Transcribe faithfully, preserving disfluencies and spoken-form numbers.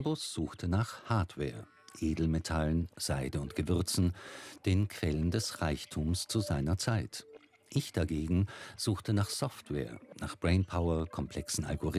Bus suchte nach Hardware, Edelmetallen, Seide und Gewürzen, den Quellen des Reichtums zu seiner Zeit. Ich dagegen suchte nach Software, nach Brainpower, komplexen Algorithmen